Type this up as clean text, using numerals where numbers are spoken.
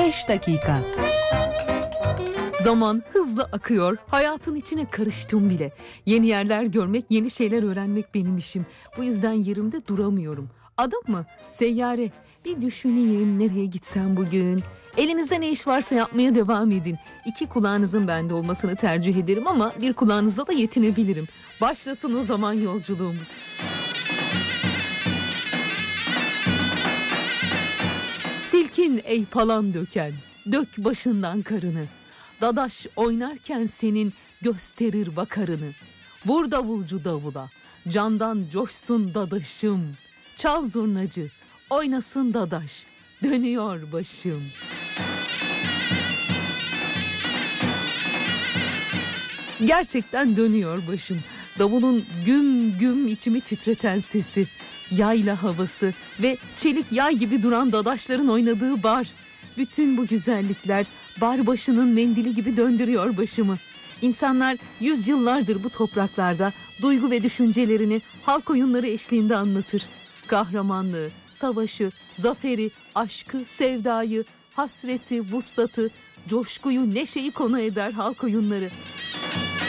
5 dakika. Zaman hızla akıyor, hayatın içine karıştım bile. Yeni yerler görmek, yeni şeyler öğrenmek benim işim. Bu yüzden yerimde duramıyorum. Adam mı? Seyyare. Bir düşüneyim, nereye gitsem bugün? Elinizde ne iş varsa yapmaya devam edin. 2 kulağınızın bende olmasını tercih ederim ama bir kulağınızla da yetinebilirim. Başlasın o zaman yolculuğumuz. Silkin ey palan döken, dök başından karını. Dadaş oynarken senin gösterir bakarını. Vur davulcu davula, candan coşsun dadaşım. Çal zurnacı, oynasın dadaş, dönüyor başım. Gerçekten dönüyor başım. Davulun güm güm içimi titreten sesi, yayla havası ve çelik yay gibi duran dadaşların oynadığı bar. Bütün bu güzellikler bar başının mendili gibi döndürüyor başımı. İnsanlar yüzyıllardır bu topraklarda duygu ve düşüncelerini halk oyunları eşliğinde anlatır. Kahramanlığı, savaşı, zaferi, aşkı, sevdayı, hasreti, vuslatı, coşkuyu, neşeyi konu eder halk oyunları.